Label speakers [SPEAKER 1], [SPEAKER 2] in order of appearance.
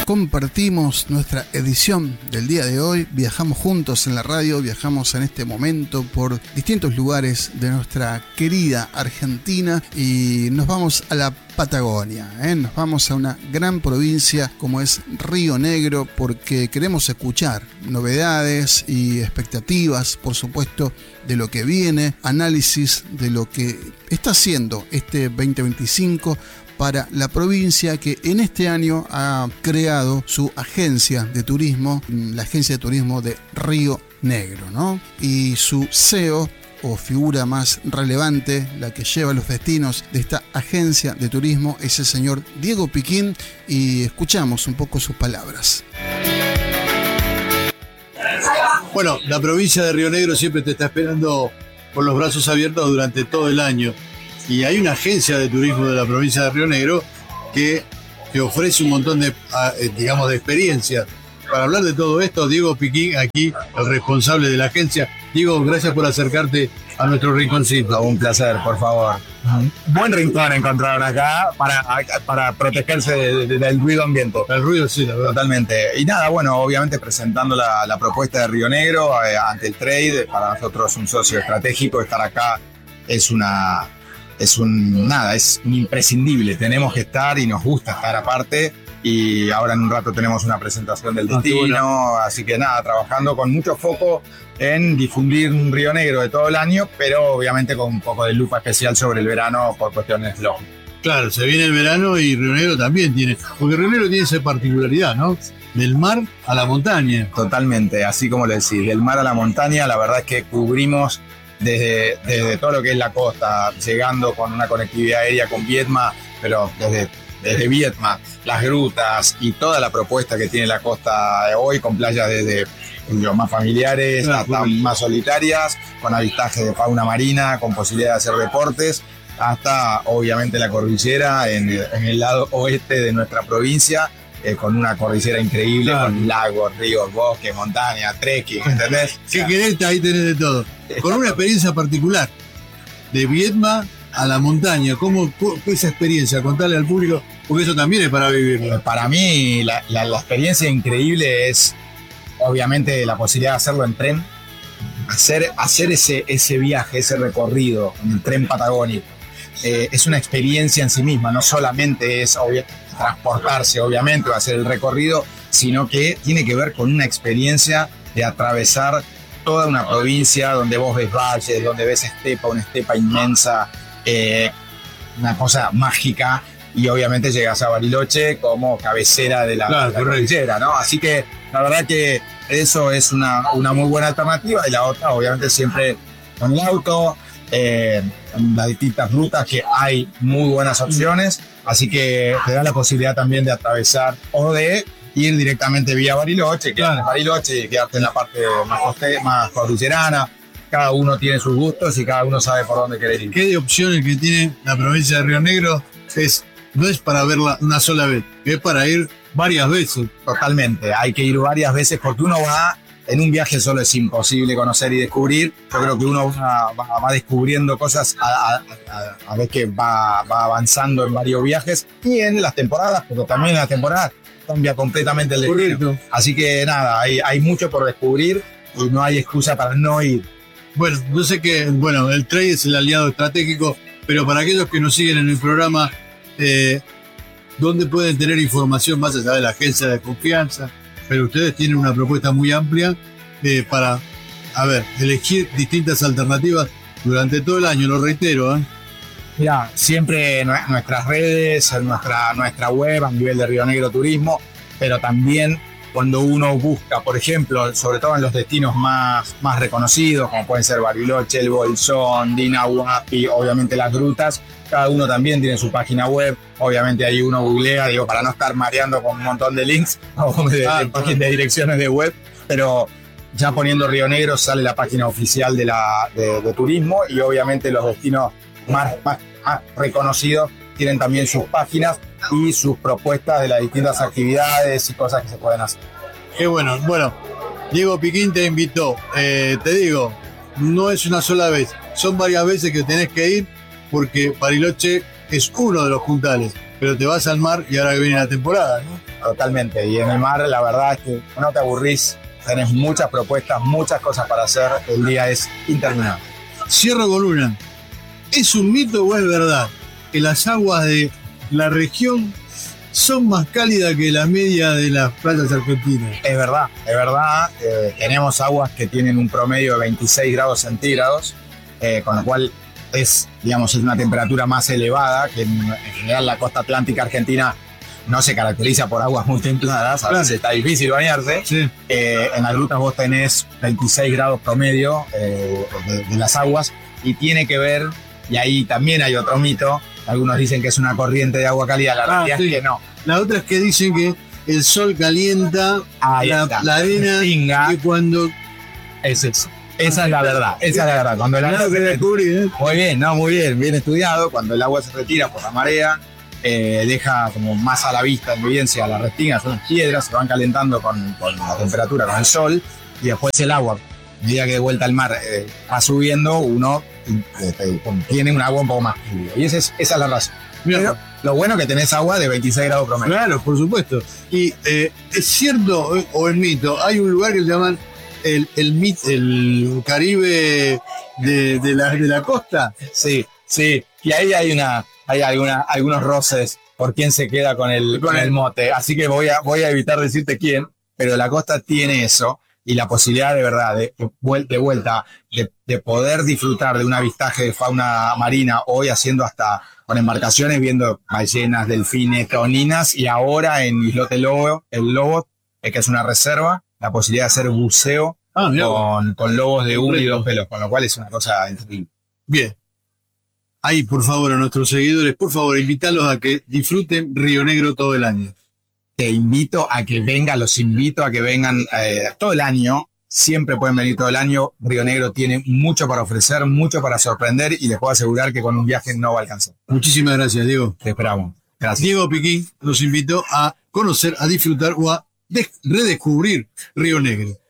[SPEAKER 1] compartimos nuestra edición del día de hoy. Viajamos juntos en la radio, viajamos en este momento por distintos lugares de nuestra querida Argentina y nos vamos a la Patagonia, Nos vamos a una gran provincia como es Río Negro porque queremos escuchar novedades y expectativas, por supuesto, de lo que viene, análisis de lo que está haciendo este 2025 para la provincia que en este año ha creado su agencia de turismo, la agencia de turismo de Río Negro, ¿no? Y su CEO o figura más relevante, la que lleva los destinos de esta agencia de turismo, es el señor Diego Piquín y escuchamos un poco sus palabras.
[SPEAKER 2] Bueno, la provincia de Río Negro siempre te está esperando con los brazos abiertos durante todo el año. Y hay una agencia de turismo de la provincia de Río Negro que ofrece un montón de, digamos, de experiencias. Para hablar de todo esto, Diego Piquín, aquí, el responsable de la agencia. Diego, gracias por acercarte a nuestro rinconcito.
[SPEAKER 3] Un placer, por favor. Buen rincón encontraron acá para protegerse del ruido ambiente.
[SPEAKER 2] El ruido, sí, la verdad.
[SPEAKER 3] Totalmente. Y nada, bueno, obviamente presentando la propuesta de Río Negro ante el trade. Para nosotros un socio estratégico. Estar acá es un imprescindible. Tenemos que estar y nos gusta estar aparte. Y ahora en un rato tenemos una presentación del destino, así que nada, trabajando con mucho foco en difundir un Río Negro de todo el año, pero obviamente con un poco de lupa especial sobre el verano por cuestiones lógicas.
[SPEAKER 2] Claro, se viene el verano y Río Negro también tiene, porque Río Negro tiene esa particularidad, ¿no? Del mar a la montaña.
[SPEAKER 3] Totalmente, así como lo decís, del mar a la montaña, la verdad es que cubrimos desde todo lo que es la costa, llegando con una conectividad aérea con Viedma, pero desde Viedma, las grutas y toda la propuesta que tiene la costa hoy, con playas desde más familiares hasta más solitarias, con avistaje de fauna marina, con posibilidad de hacer deportes, hasta obviamente la cordillera en el lado oeste de nuestra provincia, con una cordillera increíble, con lagos, ríos, bosques, montañas, trekking, ¿entendés?
[SPEAKER 2] Si querés, ahí tenés de todo. Con una experiencia particular, de Viedma a la montaña. ¿Cómo fue esa experiencia? Contarle al público, porque eso también es para vivirlo.
[SPEAKER 3] Para mí, la experiencia increíble es, obviamente, la posibilidad de hacerlo en tren. Hacer ese viaje, ese recorrido en el tren patagónico. Es una experiencia en sí misma. No solamente es transportarse, obviamente, o hacer el recorrido, sino que tiene que ver con una experiencia de atravesar toda una provincia donde vos ves valles, donde ves una estepa inmensa, una cosa mágica, y obviamente llegas a Bariloche como cabecera de la cordillera, ¿no? Así que la verdad que eso es una muy buena alternativa, y la otra obviamente siempre con el auto, en las distintas rutas que hay muy buenas opciones, así que te da la posibilidad también de atravesar o de ir directamente vía Bariloche, quedarte en Bariloche y quedarte en la parte más cordillerana. Cada uno tiene sus gustos y cada uno sabe por dónde querer ir.
[SPEAKER 2] ¿Qué de opciones que tiene la provincia de Río Negro? No es para verla una sola vez, es para ir varias veces.
[SPEAKER 3] Totalmente, hay que ir varias veces porque uno va, en un viaje solo es imposible conocer y descubrir. Yo creo que uno va descubriendo cosas a vez que va avanzando en varios viajes y en las temporadas, porque también en las temporadas cambia completamente el destino. Correcto. Así que nada, hay mucho por descubrir y no hay excusa para no ir.
[SPEAKER 2] Bueno, yo sé que el trade es el aliado estratégico, pero para aquellos que nos siguen en el programa, ¿dónde pueden tener información más allá de la agencia de confianza? Pero ustedes tienen una propuesta muy amplia para, elegir distintas alternativas durante todo el año, lo reitero.
[SPEAKER 3] Mirá, siempre nuestras redes, nuestra web a nivel de Río Negro Turismo, pero también cuando uno busca, por ejemplo, sobre todo en los destinos más reconocidos, como pueden ser Bariloche, El Bolsón, Dinahuapi, obviamente las grutas, cada uno también tiene su página web. Obviamente ahí uno googlea, para no estar mareando con un montón de links o de direcciones de web, pero ya poniendo Río Negro sale la página oficial de turismo, y obviamente los destinos más reconocidos tienen también sus páginas y sus propuestas de las distintas actividades y cosas que se pueden hacer.
[SPEAKER 2] Qué bueno. Bueno, Diego Piquín te invitó. Te digo, no es una sola vez, son varias veces que tenés que ir, porque Bariloche es uno de los puntales. pero te vas al mar y ahora que viene la temporada, ¿no?
[SPEAKER 3] Totalmente. Y en el mar, la verdad es que no te aburrís, tenés muchas propuestas, muchas cosas para hacer, el día es interminable.
[SPEAKER 2] Cierro con una. ¿Es un mito o es verdad que las aguas de la región son más cálidas que la media de las playas argentinas?
[SPEAKER 3] Es verdad, es verdad. Tenemos aguas que tienen un promedio de 26 grados centígrados, con lo cual es una temperatura más elevada, que en general la costa atlántica argentina no se caracteriza por aguas muy templadas, a veces está difícil bañarse.
[SPEAKER 2] Sí.
[SPEAKER 3] En las grutas vos tenés 26 grados promedio de las aguas, y tiene que ver, y ahí también hay otro mito, algunos dicen que es una corriente de agua cálida, la realidad es que no.
[SPEAKER 2] La otra es que dicen que el sol calienta la arena
[SPEAKER 3] Tinga.
[SPEAKER 2] y cuando...
[SPEAKER 3] Es eso. Esa es la verdad, esa es la verdad. Cuando el agua se
[SPEAKER 2] descubrí,
[SPEAKER 3] muy bien estudiado. Cuando el agua se retira por la marea, deja como más a la vista, en evidencia, las restingas, son las piedras, se van calentando con la temperatura, con el sol, y después el agua, a medida que de vuelta al mar va subiendo, uno tiene un agua un poco más fría. Y esa es la razón. Pero lo bueno es que tenés agua de 26 grados promedio.
[SPEAKER 2] Claro, por supuesto. Y es cierto, o es mito, hay un lugar que se llaman el Caribe de la costa.
[SPEAKER 3] Sí. Y ahí hay algunos roces por quién se queda con el mote. Así que voy a evitar decirte quién, pero la costa tiene eso, y la posibilidad de verdad de poder disfrutar de un avistaje de fauna marina, hoy haciendo hasta con embarcaciones, viendo ballenas, delfines, toninas, y ahora en Islote Lobo, que es una reserva, la posibilidad de hacer buceo con lobos de 1 y 2 pelos, con lo cual es una cosa increíble.
[SPEAKER 2] Bien. Ahí, por favor, a nuestros seguidores, por favor, invítalos a que disfruten Río Negro todo el año.
[SPEAKER 3] Los invito a que vengan todo el año. Siempre pueden venir todo el año. Río Negro tiene mucho para ofrecer, mucho para sorprender, y les puedo asegurar que con un viaje no va a alcanzar.
[SPEAKER 2] Muchísimas gracias, Diego.
[SPEAKER 3] Te esperamos. Gracias.
[SPEAKER 2] Diego Piquín nos invitó a conocer, a disfrutar o a redescubrir Río Negro.